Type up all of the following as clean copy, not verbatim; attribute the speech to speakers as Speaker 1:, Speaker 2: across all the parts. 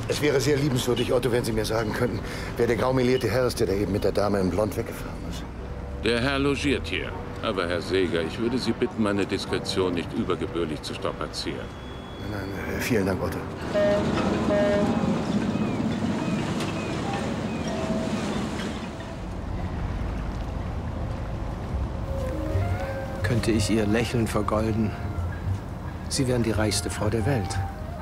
Speaker 1: Es wäre sehr liebenswürdig, Otto, wenn Sie mir sagen könnten, wer der graumelierte Herr ist, der da eben mit der Dame in Blond weggefahren ist.
Speaker 2: Der Herr logiert hier. Aber, Herr Seeger, ich würde Sie bitten, meine Diskretion nicht übergebührlich zu strapazieren.
Speaker 1: Nein, vielen Dank, Otto.
Speaker 3: Könnte ich Ihr Lächeln vergolden, Sie wären die reichste Frau der Welt.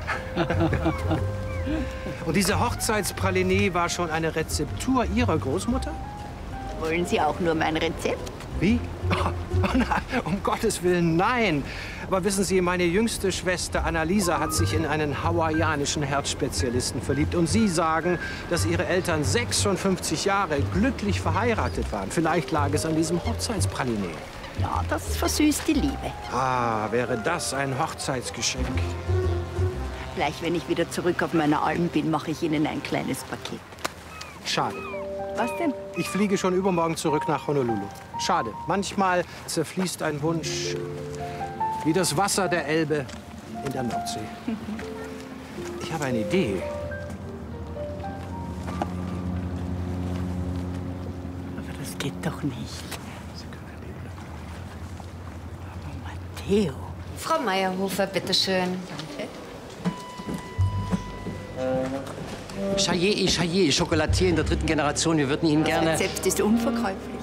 Speaker 3: Und diese Hochzeitspralinee war schon eine Rezeptur Ihrer Großmutter?
Speaker 4: Wollen Sie auch nur mein Rezept?
Speaker 3: Wie? Oh, nein, um Gottes Willen, nein. Aber wissen Sie, meine jüngste Schwester Annalisa hat sich in einen hawaiianischen Herzspezialisten verliebt. Und Sie sagen, dass Ihre Eltern 56 Jahre glücklich verheiratet waren. Vielleicht lag es an diesem Hochzeitspralinee.
Speaker 4: Ja, das versüßt die Liebe.
Speaker 3: Ah, wäre das ein Hochzeitsgeschenk.
Speaker 4: Gleich, wenn ich wieder zurück auf meiner Alm bin, mache ich Ihnen ein kleines Paket.
Speaker 3: Schade.
Speaker 4: Was denn?
Speaker 3: Ich fliege schon übermorgen zurück nach Honolulu. Schade. Manchmal zerfließt ein Wunsch wie das Wasser der Elbe in der Nordsee. Ich habe eine Idee.
Speaker 4: Aber das geht doch nicht. Aber Matteo.
Speaker 5: Frau Meyerhofer, bitteschön.
Speaker 6: Chaillé, Chocolatier in der 3. Generation. Wir würden Ihnen gerne...
Speaker 4: Das Rezept ist unverkäuflich.